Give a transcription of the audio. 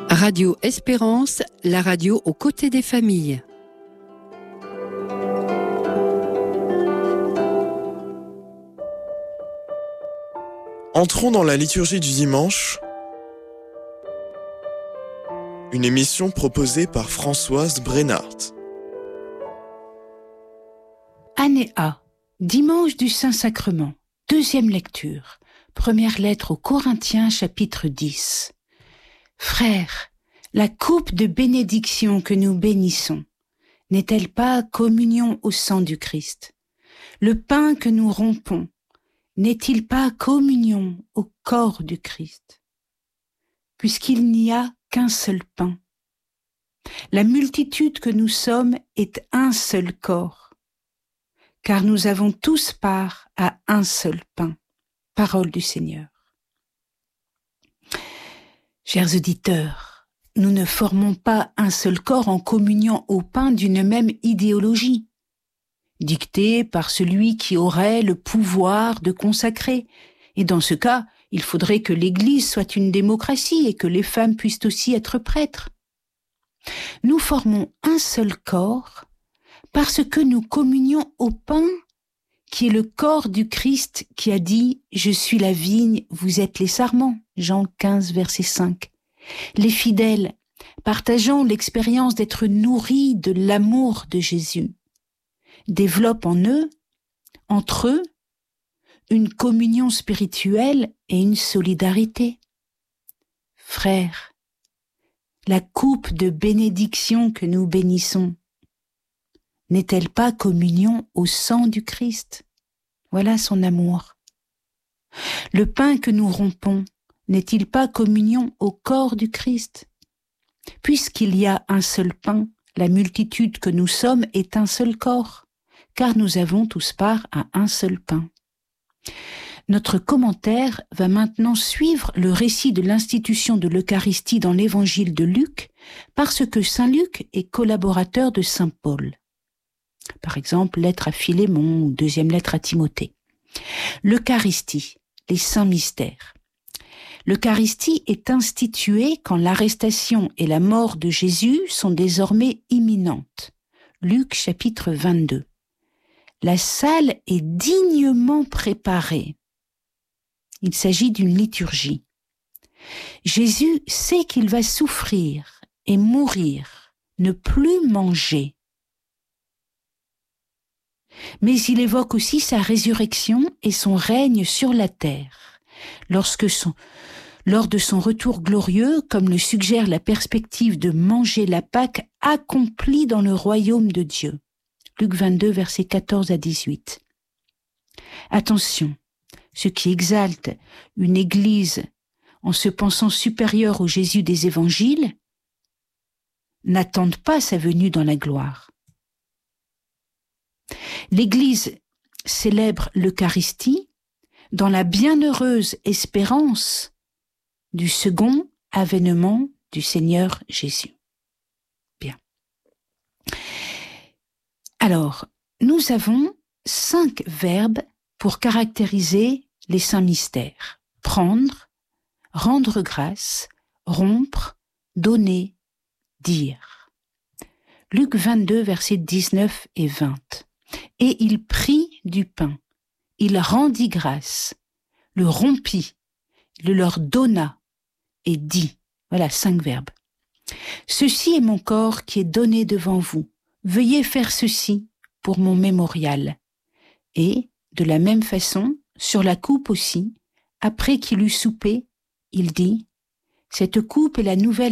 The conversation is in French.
Radio Espérance, la radio aux côtés des familles. Entrons dans la liturgie du dimanche, une émission proposée par Françoise Brennart. Année A, dimanche du Saint-Sacrement, deuxième lecture, première lettre aux Corinthiens, chapitre 10. Frères, la coupe de bénédiction que nous bénissons, n'est-elle pas communion au sang du Christ? Le pain que nous rompons, n'est-il pas communion au corps du Christ? Puisqu'il n'y a qu'un seul pain, la multitude que nous sommes est un seul corps, car nous avons tous part à un seul pain. Parole du Seigneur. Chers auditeurs, nous ne formons pas un seul corps en communiant au pain d'une même idéologie, dictée par celui qui aurait le pouvoir de consacrer. Et dans ce cas, il faudrait que l'Église soit une démocratie et que les femmes puissent aussi être prêtres. Nous formons un seul corps parce que nous communions au pain qui est le corps du Christ qui a dit « Je suis la vigne, vous êtes les sarments » Jean 15, verset 5. Les fidèles, partageant l'expérience d'être nourris de l'amour de Jésus, développent entre eux, une communion spirituelle et une solidarité. Frères, la coupe de bénédiction que nous bénissons, n'est-elle pas communion au sang du Christ? Voilà son amour. Le pain que nous rompons, n'est-il pas communion au corps du Christ? Puisqu'il y a un seul pain, la multitude que nous sommes est un seul corps, car nous avons tous part à un seul pain. Notre commentaire va maintenant suivre le récit de l'institution de l'Eucharistie dans l'évangile de Luc, parce que saint Luc est collaborateur de saint Paul. Par exemple, lettre à Philémon ou deuxième lettre à Timothée. L'Eucharistie, les saints mystères. L'Eucharistie est instituée quand l'arrestation et la mort de Jésus sont désormais imminentes. Luc chapitre 22. La salle est dignement préparée. Il s'agit d'une liturgie. Jésus sait qu'il va souffrir et mourir, ne plus manger. Mais il évoque aussi sa résurrection et son règne sur la terre. Lors de son retour glorieux, comme le suggère la perspective de manger la Pâque accomplie dans le royaume de Dieu. Luc 22, versets 14 à 18. Attention, ceux qui exaltent une Église en se pensant supérieure au Jésus des évangiles n'attendent pas sa venue dans la gloire. L'Église célèbre l'Eucharistie dans la bienheureuse espérance du second avènement du Seigneur Jésus. Bien. Alors, nous avons 5 verbes pour caractériser les saints mystères. Prendre, rendre grâce, rompre, donner, dire. Luc 22, versets 19 et 20. Et il prit du pain, il rendit grâce, le rompit, le leur donna et dit. Voilà 5 verbes. Ceci est mon corps qui est donné devant vous. Veuillez faire ceci pour mon mémorial. Et, de la même façon, sur la coupe aussi, après qu'il eut soupé, il dit, cette coupe est la nouvelle